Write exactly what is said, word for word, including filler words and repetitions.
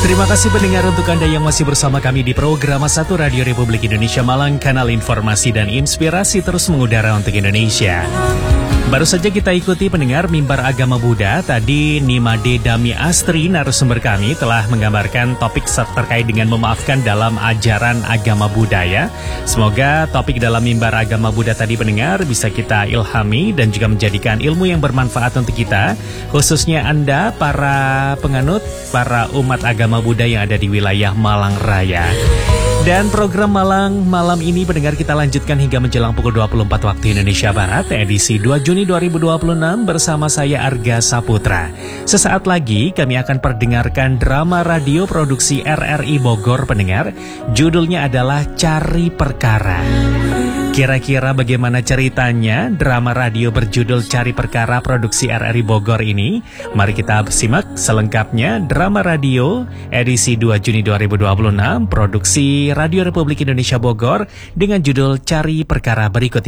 Terima kasih pendengar untuk Anda yang masih bersama kami di program satu Radio Republik Indonesia Malang, kanal informasi dan inspirasi terus mengudara untuk Indonesia. Baru saja kita ikuti pendengar Mimbar Agama Buddha. Tadi Nimade Dami Astri, narasumber kami, telah menggambarkan topik terkait dengan memaafkan dalam ajaran agama Buddha ya. Semoga topik dalam Mimbar Agama Buddha tadi pendengar bisa kita ilhami dan juga menjadikan ilmu yang bermanfaat untuk kita, khususnya Anda para penganut, para umat agama Buddha yang ada di wilayah Malang Raya. Dan program Malang malam ini pendengar kita lanjutkan hingga menjelang pukul dua puluh empat waktu Indonesia Barat, edisi dua Juni dua ribu dua puluh enam bersama saya Arga Saputra. Sesaat lagi kami akan perdengarkan drama radio produksi R R I Bogor pendengar. Judulnya adalah Cari Perkara. Kira-kira bagaimana ceritanya drama radio berjudul Cari Perkara produksi R R I Bogor ini? Mari kita simak selengkapnya drama radio edisi dua Juni dua ribu dua puluh enam produksi Radio Republik Indonesia Bogor dengan judul Cari Perkara berikut ini.